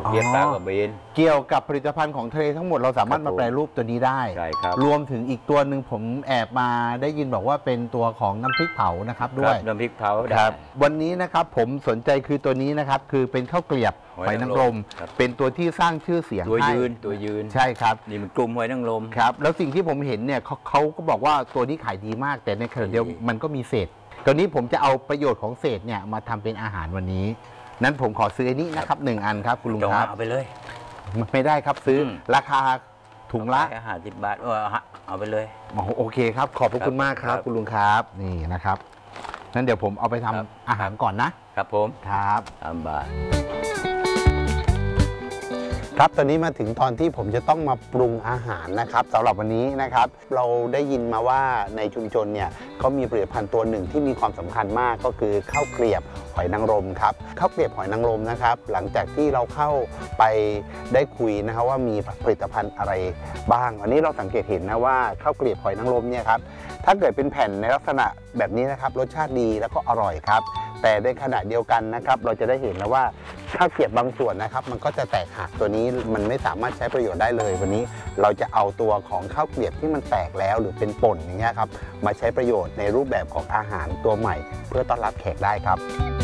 เกี๊ยวปลากระเบนเกี่ยวกับผลิตภัณฑ์ของทะเลทั้งหมดเราสามารถมาแปรรูปตัวนี้ได้ใช่ครับรวมถึงอีกตัวหนึ่งผมแอบมาได้ยินบอกว่าเป็นตัวของน้ำพริกเผานะครับด้วยน้ำพริกเผาครับวันนี้นะครับผมสนใจคือตัวนี้นะครับคือเป็นข้าวเกลียบหอยนางรมเป็นตัวที่สร้างชื่อเสียงตัวยืนใช่ครับนี่มันกลุ่มหอยนางรมครับแล้วสิ่งที่ผมเห็นเนี่ยเขาก็บอกว่าตัวนี้ขายดีมากแต่ในขณะเดียวมันก็มีเศษตัวนี้ผมจะเอาประโยชน์ของเศษเนี่ยมาทำเป็นอาหารวันนี้นั้นผมขอซื้ออันนี้นะครับ1 อันครับคุณลุงครับเอาไปเลยไม่ได้ครับซื้อราคาถุงละ 50 บาทเอาไปเลยโอเคครับขอบพระคุณมากครับคุณลุงครับนี่นะครับนั้นเดี๋ยวผมเอาไปทำอาหารก่อนนะครับผมครับ 3 บาทครับตอนนี้มาถึงตอนที่ผมจะต้องมาปรุงอาหารนะครับสำหรับวันนี้นะครับเราได้ยินมาว่าในชุมชนเนี่ยเขามีผลิตภัณฑ์ตัวหนึ่งที่มีความสำคัญมากก็คือข้าวเกลียบหอยนางรมครับข้าวเกลียบหอยนางรมนะครับหลังจากที่เราเข้าไปได้คุยนะครับว่ามีผลิตภัณฑ์อะไรบ้างอันนี้เราสังเกตเห็นนะว่าข้าวเกลียบหอยนางรมเนี่ยครับถ้าเกิดเป็นแผ่นในลักษณะแบบนี้นะครับรสชาติดีแล้วก็อร่อยครับแต่ในขณะเดียวกันนะครับเราจะได้เห็นแล้วว่าข้าวเกลียบบางส่วนนะครับมันก็จะแตกหักตัวนี้มันไม่สามารถใช้ประโยชน์ได้เลยวันนี้เราจะเอาตัวของข้าวเกลียบที่มันแตกแล้วหรือเป็นป่นอย่างเงี้ยครับมาใช้ประโยชน์ในรูปแบบของอาหารตัวใหม่เพื่อต้อนรับแขกได้ครับ